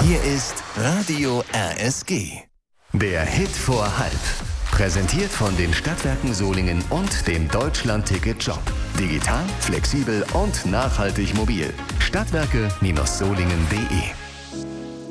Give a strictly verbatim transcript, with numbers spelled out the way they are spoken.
Hier ist Radio R S G. Der Hit vor halb. Präsentiert von den Stadtwerken Solingen und dem Deutschland-Ticket-Job. Digital, flexibel und nachhaltig mobil. Stadtwerke Solingen punkt de